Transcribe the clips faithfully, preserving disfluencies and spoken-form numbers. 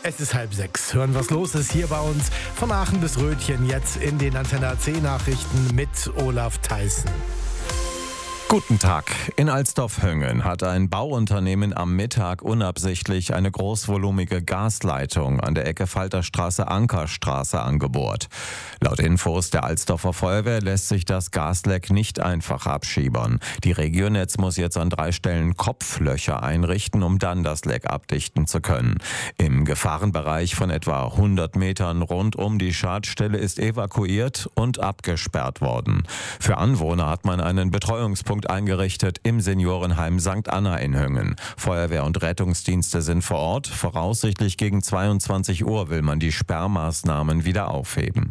Es ist halb sechs. Hören, was los ist hier bei uns. Von Aachen bis Röthen jetzt in den Antenne A C Nachrichten mit Olaf Theissen. Guten Tag. In Alsdorf-Höngen hat ein Bauunternehmen am Mittag unabsichtlich eine großvolumige Gasleitung an der Ecke Falterstraße-Ankerstraße angebohrt. Laut Infos der Alsdorfer Feuerwehr lässt sich das Gasleck nicht einfach abschiebern. Die Regionetz muss jetzt an drei Stellen Kopflöcher einrichten, um dann das Leck abdichten zu können. Im Gefahrenbereich von etwa hundert Metern rund um die Schadstelle ist evakuiert und abgesperrt worden. Für Anwohner hat man einen Betreuungspunkt eingerichtet im Seniorenheim Sankt Anna in Höngen. Feuerwehr und Rettungsdienste sind vor Ort. Voraussichtlich gegen zweiundzwanzig Uhr will man die Sperrmaßnahmen wieder aufheben.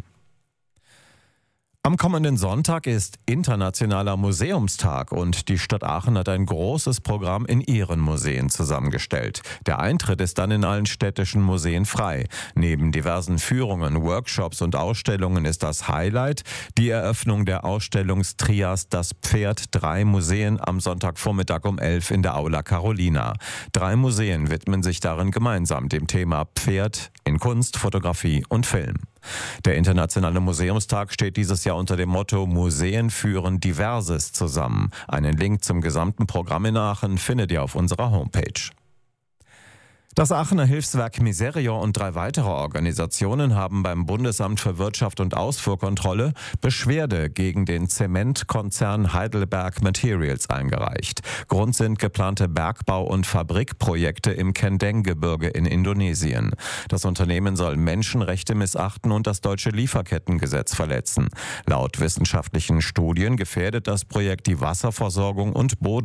Am kommenden Sonntag ist Internationaler Museumstag und die Stadt Aachen hat ein großes Programm in ihren Museen zusammengestellt. Der Eintritt ist dann in allen städtischen Museen frei. Neben diversen Führungen, Workshops und Ausstellungen ist das Highlight die Eröffnung der Ausstellungstrias Das Pferd, drei Museen am Sonntagvormittag um elf in der Aula Carolina. Drei Museen widmen sich darin gemeinsam dem Thema Pferd in Kunst, Fotografie und Film. Der Internationale Museumstag steht dieses Jahr unter dem Motto Museen führen Diverses zusammen. Einen Link zum gesamten Programm in Aachen findet ihr auf unserer Homepage. Das Aachener Hilfswerk Miserior und drei weitere Organisationen haben beim Bundesamt für Wirtschaft und Ausfuhrkontrolle Beschwerde gegen den Zementkonzern Heidelberg Materials eingereicht. Grund sind geplante Bergbau- und Fabrikprojekte im Kendeng-Gebirge in Indonesien. Das Unternehmen soll Menschenrechte missachten und das deutsche Lieferkettengesetz verletzen. Laut wissenschaftlichen Studien gefährdet das Projekt die Wasserversorgung und Boden